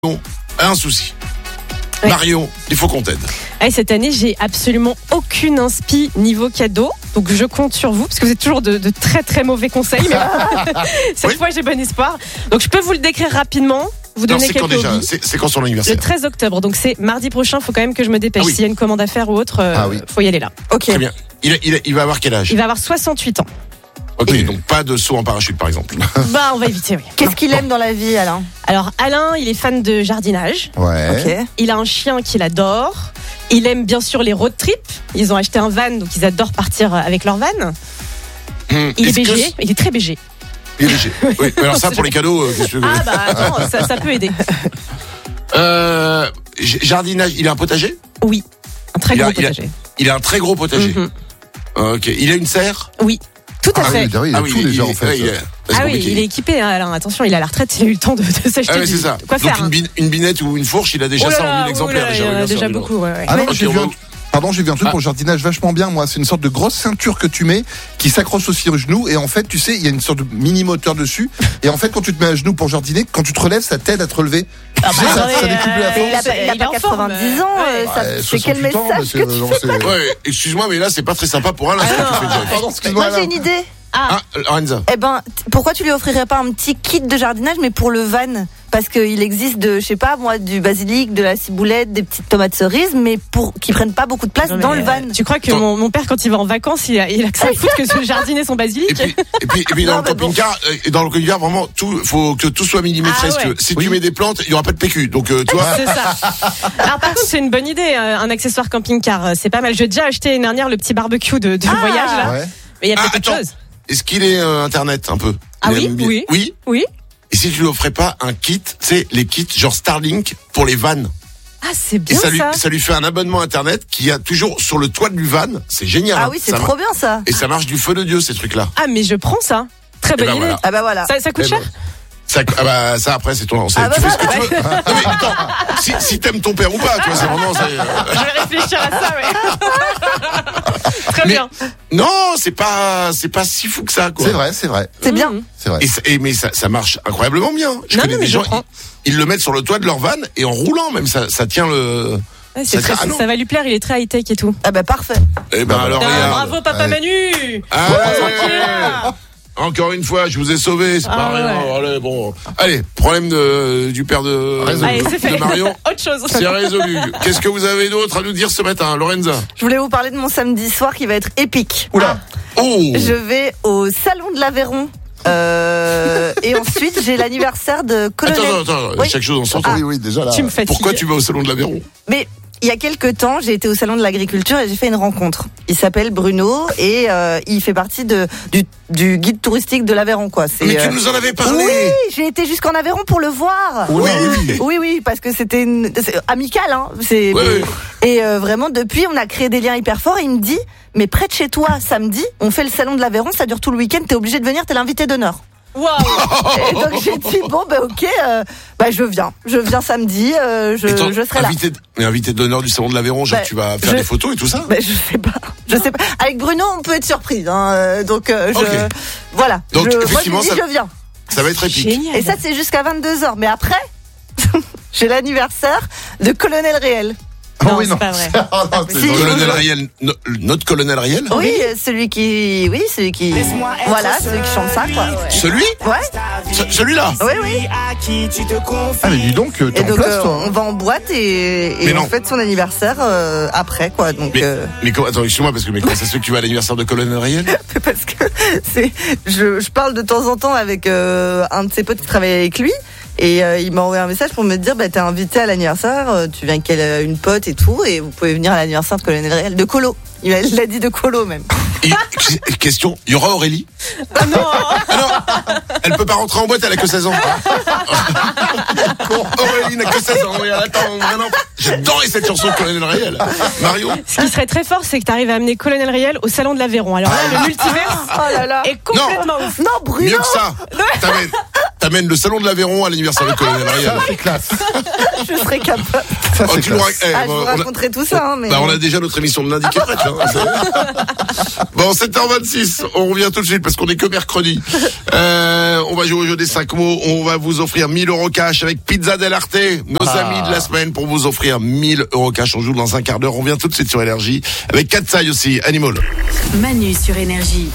Bon, un souci. Oui. Marion, il faut qu'on t'aide. Allez, cette année, j'ai absolument aucune inspi niveau cadeau. Donc je compte sur vous, parce que vous êtes toujours de très très mauvais conseils. Mais cette Oui. fois, j'ai bon espoir. Donc je peux vous le décrire rapidement. Vous Alors, donner c'est quand quelques déjà hobbies. c'est quand son Le anniversaire 13 octobre, donc c'est mardi prochain. Il faut quand même que je me dépêche. Ah oui. S'il y a une commande à faire ou autre, oui. faut y aller là. Ok. Très bien. Il va avoir quel âge? Il va avoir 68 ans. Ok, Et- donc pas de saut en parachute par exemple. Bah, on va éviter, oui. Qu'est-ce qu'il aime dans la vie, Alain? Alors, Alain, il est fan de jardinage. Ouais. Ok. Il a un chien qu'il adore. Il aime bien sûr les road trips. Ils ont acheté un van, donc ils adorent partir avec leur van. Il est Est-ce que BG, il est très BG. Il est léger. Oui, mais alors ça pour les cadeaux, qu'est-ce que tu veux? Ah bah attends, ça peut aider. Jardinage, il a un potager? Oui, un très Il a- gros il a- potager. Il a un très gros potager. Mhm. Ok, il a une serre? Oui, tout à Ah fait. oui, il a tout déjà en fait. ouais, il est- c'est Ah oui, compliqué. il est équipé, hein, Alain. Attention, il a la retraite, il a eu le temps de s'acheter Ah ouais, c'est ça. de quoi Donc faire. une binette ou une fourche, il a déjà Oh là 100 là, 000 exemplaires. oh là là, il y en a bien sûr, déjà dis donc. beaucoup. Ouais, ouais. Ah non, Ok, j'ai on vu va- j'ai vu un truc Ah. pour le jardinage vachement bien, moi. C'est une sorte de grosse ceinture que tu mets, qui s'accroche aussi au genou. Et en fait, tu sais, il y a une sorte de mini moteur dessus. Et en fait, quand tu te mets à genoux pour jardiner, quand tu te relèves, ça t'aide à te relever. Tu sais, ça décuple la Mais il force. a Il est pas en forme, 90 ans. ouais. C'est quel 68 ans, message que tu non, c'est- Ouais, excuse-moi, mais là, c'est pas très sympa pour Alain ce que tu fais, Jeff. Pardon, excuse-moi. Moi, j'ai Alain. une idée. Ah, Lorenza. Eh ben, pourquoi tu lui offrirais pas un petit kit de jardinage, mais pour le van? Parce qu'il existe je sais pas, moi, du basilic, de la ciboulette, des petites tomates cerises, mais qui prennent pas beaucoup de place Non, mais, dans le van. Tu crois que mon père, quand il va en vacances, il a que ça à foutre que de jardiner son basilic? Et puis dans Non, le mais bon. camping-car, vraiment, faut que tout soit millimétré. Ah si tu ouais. veux. Si Oui. tu mets des plantes, il y aura pas de PQ. Donc, tu vois. C'est ça. Alors par contre, c'est une bonne idée, un accessoire camping-car. C'est pas mal. J'ai déjà acheté l'année dernière le petit barbecue de voyage là. Ouais. Mais il y a Ah, peut-être autre attends. chose. Est-ce qu'il est Internet un peu? Ah Il oui, aime bien- oui. Oui. Oui. Et si tu lui offrais pas un kit, tu sais, les kits genre Starlink pour les vannes. Ah, c'est Et bien ça lui fait un abonnement Internet qui a toujours sur le toit du van. C'est génial. Ah hein. oui, c'est Ça trop bien ça. Et ça marche du feu de Dieu, ces trucs-là. Ah, mais je prends ça. Très bonne ben idée. voilà. Ah bah voilà. Ça coûte Eh cher? ben, ça après c'est ton. Ah bah tu fais ce que voilà. tu veux. Non, mais attends, si t'aimes ton père ou pas, tu vois, c'est vraiment. Je vais réfléchir à ça, ouais. Très Mais- bien. Non, c'est pas si fou que ça, quoi. C'est vrai, c'est vrai. C'est bien. Mmh. C'est vrai. Mais ça marche incroyablement bien. Je Non, connais non, mais des je gens, prends. ils le mettent sur le toit de leur van et en roulant même, ça tient le. Ouais, Ah non. ça va lui plaire, il est très high-tech et tout. Ah bah parfait. Eh ben alors Ah, regarde. bravo, papa Ouais. Manu. Ah, Tranquille. encore une fois, je vous ai sauvé, c'est Ah, pas rien. ouais. Allez, bon. Allez, problème du père de Allez, c'est fait. Marion. Autre chose. C'est résolu. Qu'est-ce que vous avez d'autre à nous dire ce matin, Lorenza? Je voulais vous parler de mon samedi soir qui va être épique. Oula. Oh. Je vais au salon de l'Aveyron. Et ensuite, j'ai l'anniversaire de Colonel. Attends, Oui. chaque chose en son temps. Oui, déjà là. Tu me fatigues. Pourquoi tu vas au salon de l'Aveyron? Mais il y a quelques temps, j'ai été au salon de l'agriculture et j'ai fait une rencontre. Il s'appelle Bruno et il fait partie du guide touristique de l'Aveyron, quoi. C'est, Mais tu nous en avais parlé. Oui, j'ai été jusqu'en Aveyron pour le voir. Oui. Oui, parce que c'est amical, hein. C'est Oui. et vraiment depuis, on a créé des liens hyper forts. Et il me dit, mais près de chez toi, samedi, on fait le salon de l'Aveyron, ça dure tout le week-end. T'es obligé de venir, t'es l'invité d'honneur. Waouh. Et donc j'ai dit bon bah ok, je viens samedi, Et toi, je serai là. invité d'honneur du salon de l'Aveyron, genre Bah, tu vas faire des photos et tout ça? Je sais pas. Avec Bruno, on peut être surprise. Hein. Donc Ok. voilà. Donc, moi effectivement, je dis ça- je viens. Ça va être épique. Génial. Et ça c'est jusqu'à 22h. Mais après, j'ai l'anniversaire de Colonel Réel. Non, oui, c'est pas vrai. Oh, non, c'est Si. drôle. Colonel Riel, notre colonel Riel? Oui, celui qui voilà, celui qui chante ça quoi. Celui? Ouais. Celui-là? Oui. Ah, mais dis donc, t'es Et en donc place, toi. on va en boîte et Mais on non. fête son anniversaire après quoi. Donc Mais attends, excuse-moi, parce que comment ça se fait que tu vas à l'anniversaire de colonel Riel? parce que je parle de temps en temps avec un de ses potes qui travaille avec lui et il m'a envoyé un message pour me dire t'es invité à l'anniversaire, tu viens avec une pote et tout et vous pouvez venir à l'anniversaire de Colonel Réel, de Colo. Il l'a dit de Colo même. Question, il y aura Aurélie? Ah non. Ah non, elle peut pas rentrer en boîte, elle a que 16 ans. Aurélie n'a que 16 ans, oui, attends, maintenant, J'adorais cette chanson de Colonel Riel. Mario? Ce qui serait très fort, c'est que tu arrives à amener Colonel Riel au salon de l'Aveyron. Alors là, le multivers Oh là là. est complètement ouf. Non, Bruno. Mieux que ça. T'amènes le salon de l'Aveyron à l'anniversaire de Colonel Riel. C'est classe. Je serais capable. Ça, Oh, c'est tu nous classe. Je vous raconterai tout ça. Hein, mais... on a déjà notre émission de lundi qui est prête. Bon, 7h26, on revient tout de suite parce qu'on est que mercredi. On va jouer au jeu des 5 mots. On va vous offrir 1000 € cash avec Pizza Del Arte, nos amis de la semaine, pour vous offrir 1000 € cash. On joue dans un quart d'heure. On revient tout de suite sur Énergie avec Katsai aussi, Animal. Manu sur Énergie.